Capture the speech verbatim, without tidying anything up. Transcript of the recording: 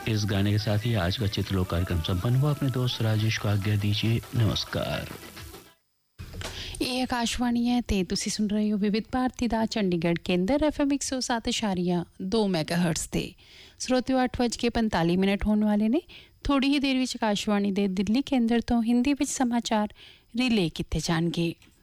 इस गाने के साथ ही आज का चित्रलोक कार्यक्रम संपन्न हुआ। अपने दोस्त राजेश को आज्ञा दीजिए, नमस्कार। ਇਹ ਆਕਾਸ਼ਵਾਣੀ ਹੈ ਤੇ ਤੁਸੀਂ ਸੁਣ ਰਹੇ ਹੋ ਵਿਵਿਧ ਭਾਰਤੀ ਦਾ ਚੰਡੀਗੜ੍ਹ ਕੇਂਦਰ ਐਫ ਐਮ ਇੱਕ ਸੌ ਸੱਤ ਇਸ਼ਾਰੀਆ ਦੋ ਮੈਗਾਹਰਟਜ਼ ਤੇ। ਸਰੋਤਿਓ ਅੱਠ ਵੱਜ ਕੇ ਪੰਤਾਲੀ ਮਿੰਟ ਹੋਣ ਵਾਲੇ ਨੇ। ਥੋੜ੍ਹੀ ਹੀ ਦੇਰ ਵਿੱਚ ਆਕਾਸ਼ਵਾਣੀ ਦੇ ਦਿੱਲੀ ਕੇਂਦਰ ਤੋਂ ਹਿੰਦੀ ਵਿੱਚ ਸਮਾਚਾਰ ਰਿਲੇ ਕੀਤੇ ਜਾਣਗੇ।